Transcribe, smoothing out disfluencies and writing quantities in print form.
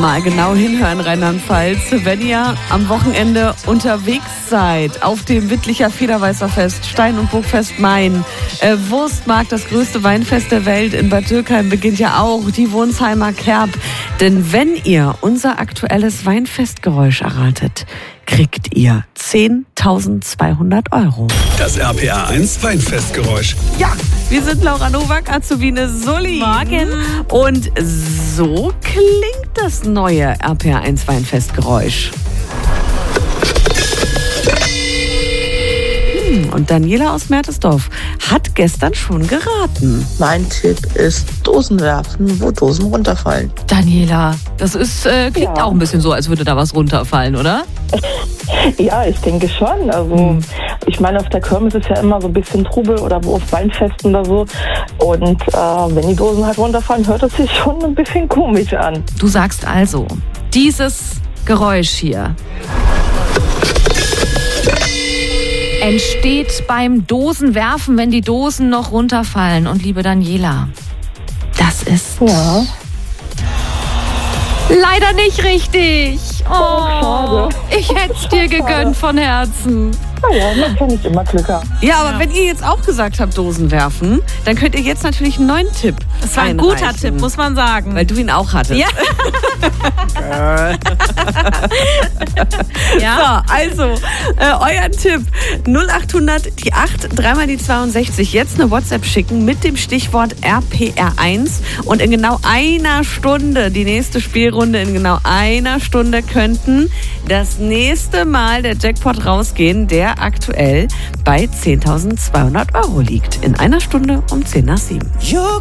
Mal genau hinhören, Rheinland-Pfalz. Wenn ihr am Wochenende unterwegs seid, auf dem Wittlicher Federweißerfest, Stein- und Burgfest Main, Wurstmarkt, das größte Weinfest der Welt in Bad Dürkheim, beginnt ja auch die Wonsheimer Kerb. Denn wenn ihr unser aktuelles Weinfestgeräusch erratet, kriegt ihr 10.200 €. Das RPA 1 Weinfestgeräusch. Ja, wir sind Laura Nowak, Azubine Sully. Morgen. Und so klingt das neue RPA 1 Weinfestgeräusch. Und Daniela aus Mertesdorf hat gestern schon geraten. Mein Tipp ist Dosen werfen, wo Dosen runterfallen. Daniela, das ist klingt auch ein bisschen so, als würde da was runterfallen, oder? Ja, ich denke schon. Also ich meine, auf der Kirmes ist ja immer so ein bisschen Trubel oder wo auf Weinfesten oder so. Und wenn die Dosen halt runterfallen, hört es sich schon ein bisschen komisch an. Du sagst also, dieses Geräusch hier entsteht beim Dosenwerfen, wenn die Dosen noch runterfallen. Und liebe Daniela, das ist leider nicht richtig. Oh, schade. Ich hätte es dir gegönnt von Herzen. Naja, man kann nicht immer Glück haben. Ja, aber wenn ihr jetzt auch gesagt habt, Dosen werfen, dann könnt ihr jetzt natürlich einen neuen Tipp Das war ein einreichen. guter Tipp, muss man sagen. Weil du ihn auch hattest. Ja. Ja. So, also, euren Tipp 0800 die 8, dreimal die 62. Jetzt eine WhatsApp schicken mit dem Stichwort RPR1 und in genau einer Stunde, die nächste Spielrunde, in genau einer Stunde könnten das nächste Mal der Jackpot rausgehen, der aktuell bei 10.200 € liegt. In einer Stunde um 10 nach 7.